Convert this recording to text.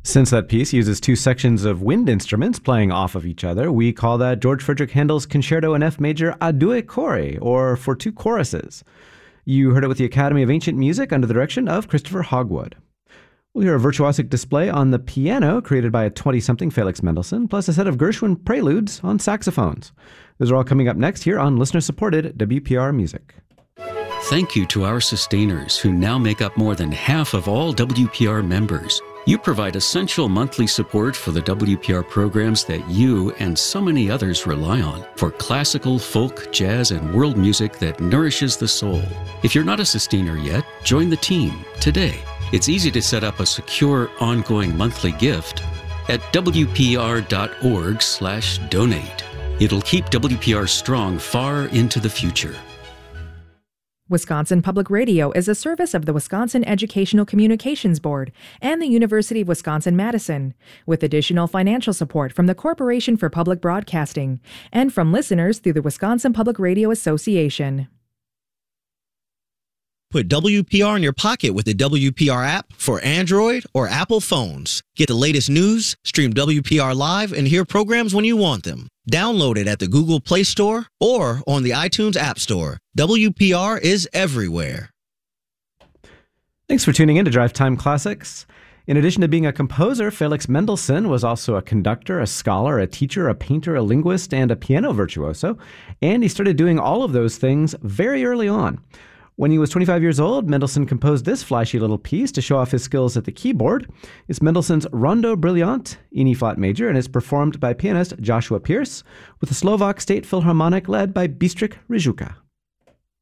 Since that piece uses two sections of wind instruments playing off of each other, we call that George Frideric Handel's Concerto in F major a due cori, or for two choruses. You heard it with the Academy of Ancient Music under the direction of Christopher Hogwood. We'll hear a virtuosic display on the piano created by a 20-something Felix Mendelssohn, plus a set of Gershwin preludes on saxophones. Those are all coming up next here on listener-supported WPR Music. Thank you to our sustainers who now make up more than half of all WPR members. You provide essential monthly support for the WPR programs that you and so many others rely on for classical, folk, jazz, and world music that nourishes the soul. If you're not a sustainer yet, join the team today. It's easy to set up a secure, ongoing monthly gift at wpr.org/donate. It'll keep WPR strong far into the future. Wisconsin Public Radio is a service of the Wisconsin Educational Communications Board and the University of Wisconsin-Madison, with additional financial support from the Corporation for Public Broadcasting and from listeners through the Wisconsin Public Radio Association. Put WPR in your pocket with the WPR app for Android or Apple phones. Get the latest news, stream WPR live, and hear programs when you want them. Download it at the Google Play Store or on the iTunes App Store. WPR is everywhere. Thanks for tuning in to Drive Time Classics. In addition to being a composer, Felix Mendelssohn was also a conductor, a scholar, a teacher, a painter, a linguist, and a piano virtuoso. And he started doing all of those things very early on. When he was 25 years old, Mendelssohn composed this flashy little piece to show off his skills at the keyboard. It's Mendelssohn's Rondo Brilliant in E-flat major, and is performed by pianist Joshua Pierce with the Slovak State Philharmonic led by Bystřic Rizhuka.